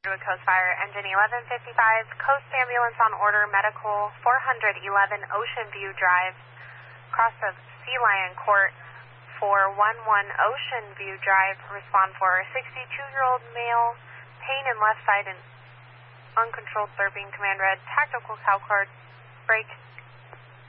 Coast Fire, engine 1155, Coast Ambulance on order, medical 411 Ocean View Drive, cross of Sea Lion Court, 411 Ocean View Drive, respond for 62-year-old male, pain in left side and uncontrolled slurping, command red, tactical cow card, break